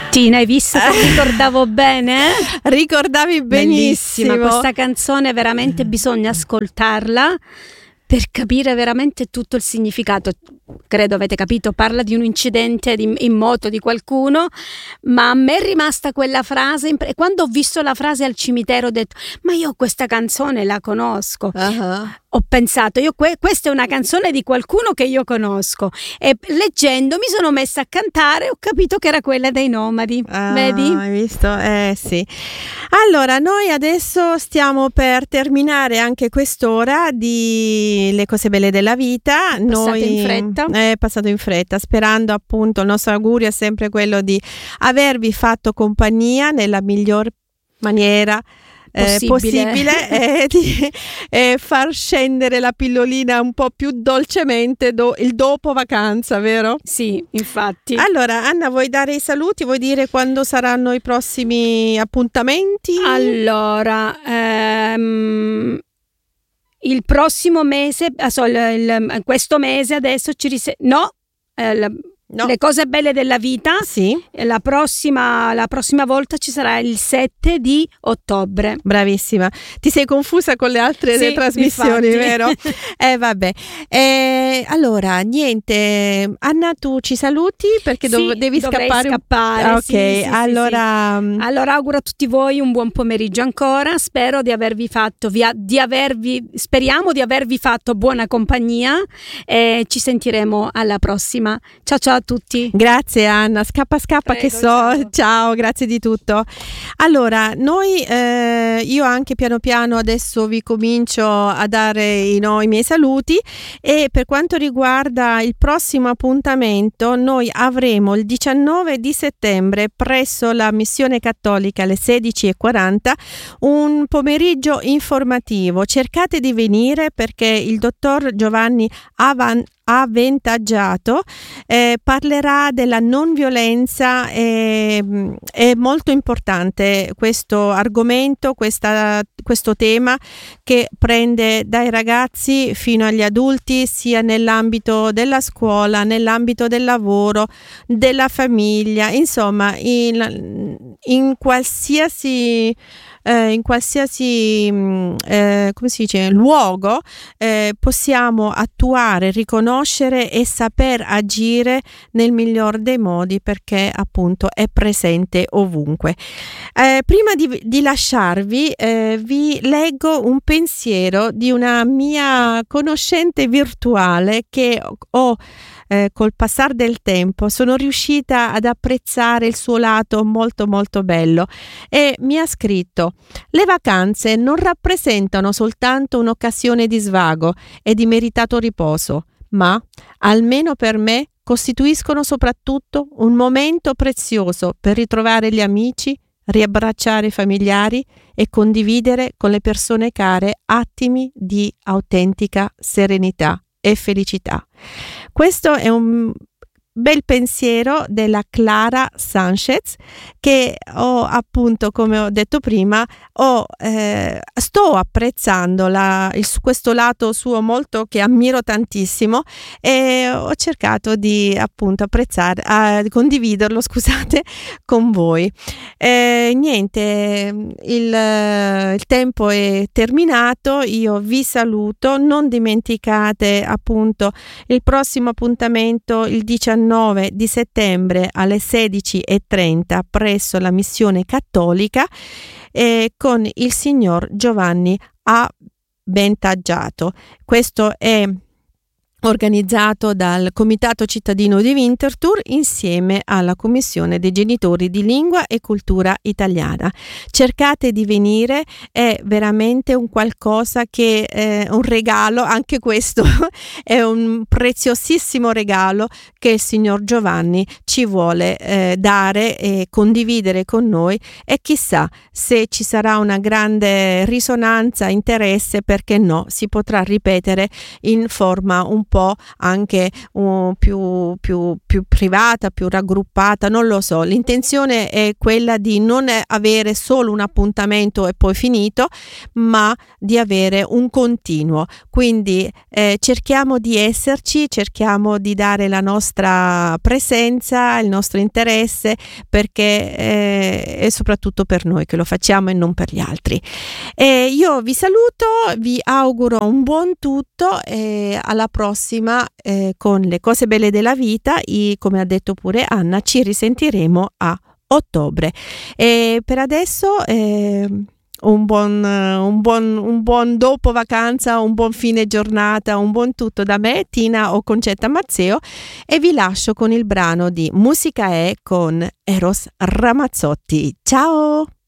Tina, hai visto che ricordavo bene? Ricordavi benissimo. Bellissima, questa canzone veramente bisogna ascoltarla per capire veramente tutto il significato. Credo avete capito, parla di un incidente in moto di qualcuno, ma a me è rimasta quella frase, e quando ho visto la frase al cimitero ho detto, ma io questa canzone la conosco. Ho pensato, questa è una canzone di qualcuno che io conosco, e leggendo mi sono messa a cantare e ho capito che era quella dei Nomadi. Vedi? Hai visto? Sì. Allora, noi adesso stiamo per terminare anche quest'ora di Le cose belle della vita. È passato in fretta, sperando appunto, il nostro augurio è sempre quello di avervi fatto compagnia nella miglior maniera possibile e di far scendere la pillolina un po' più dolcemente il dopo vacanza, vero? Sì, infatti. Allora, Anna, vuoi dare i saluti? Vuoi dire quando saranno i prossimi appuntamenti? Allora, il prossimo mese, questo mese adesso Le cose belle della vita. Sì. La prossima volta ci sarà il 7 di ottobre. Bravissima. Ti sei confusa con le altre trasmissioni, vero? Vabbè. Allora, niente. Anna, tu ci saluti perché devi scappare. Ok, sì, allora. Allora auguro a tutti voi un buon pomeriggio ancora. Spero speriamo di avervi fatto buona compagnia e ci sentiremo alla prossima. Ciao a tutti. Grazie Anna, scappa. Prego, ciao, grazie di tutto. Allora, noi io anche piano piano adesso vi comincio a dare i miei saluti, e per quanto riguarda il prossimo appuntamento, noi avremo il 19 di settembre presso la Missione Cattolica alle 16:40 un pomeriggio informativo. Cercate di venire perché il dottor Giovanni Avventaggiato parlerà della non violenza. È molto importante questo argomento, questo tema, che prende dai ragazzi fino agli adulti, sia nell'ambito della scuola, nell'ambito del lavoro, della famiglia, insomma in qualsiasi come si dice, luogo possiamo attuare, riconoscere e saper agire nel miglior dei modi, perché appunto è presente ovunque. Prima di lasciarvi vi leggo un pensiero di una mia conoscente virtuale che ho col passare del tempo sono riuscita ad apprezzare il suo lato molto molto bello, e mi ha scritto: le vacanze non rappresentano soltanto un'occasione di svago e di meritato riposo, ma, almeno per me, costituiscono soprattutto un momento prezioso per ritrovare gli amici, riabbracciare i familiari e condividere con le persone care attimi di autentica serenità e felicità. Questo è un bel pensiero della Clara Sanchez, che ho, appunto, come ho detto prima, sto apprezzando questo lato suo molto, che ammiro tantissimo, e ho cercato di appunto condividerlo, scusate, con voi. Niente, il tempo è terminato, io vi saluto, non dimenticate appunto il prossimo appuntamento il 19 di settembre alle 16:30 presso la Missione Cattolica con il signor Giovanni Avventaggiato. Questo è organizzato dal Comitato Cittadino di Winterthur insieme alla Commissione dei Genitori di Lingua e Cultura Italiana. Cercate di venire, è veramente un qualcosa che è un regalo, anche questo è un preziosissimo regalo che il signor Giovanni ci vuole dare e condividere con noi, e chissà se ci sarà una grande risonanza, interesse, perché no, si potrà ripetere in forma un po' anche più privata, più raggruppata, non lo so. L'intenzione è quella di non avere solo un appuntamento e poi finito, ma di avere un continuo. Quindi cerchiamo di esserci, cerchiamo di dare la nostra presenza, il nostro interesse, perché è soprattutto per noi che lo facciamo e non per gli altri. Io vi saluto, vi auguro un buon tutto e alla prossima con le cose belle della vita. Come ha detto pure Anna, ci risentiremo a ottobre. E per adesso un buon dopo vacanza, un buon fine giornata, un buon tutto da me, Tina o Concetta Mazzeo, e vi lascio con il brano di Musica è con Eros Ramazzotti. Ciao!